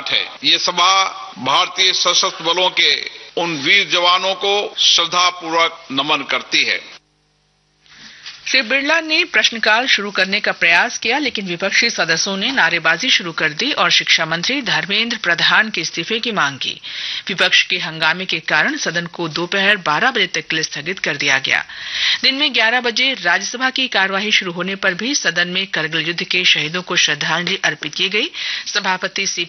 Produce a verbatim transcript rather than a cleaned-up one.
पाठ है। ये सभा भारतीय सशस्त्र बलों के उन वीर जवानों को श्रद्धापूर्वक नमन करती है। श्री बिरला ने प्रश्नकाल शुरू करने का प्रयास किया, लेकिन विपक्षी सदस्यों ने नारेबाजी शुरू कर दी और शिक्षा मंत्री धर्मेंद्र प्रधान के इस्तीफे की मांग की। विपक्ष के हंगामे के कारण सदन को दोपहर बारह बजे तक के लिए स्थगित कर दिया गया। दिन में ग्यारह बजे राज्यसभा की कार्यवाही शुरू होने पर भी सदन में करगिल युद्ध के शहीदों को श्रद्धांजलि अर्पित की गई। सभापति सी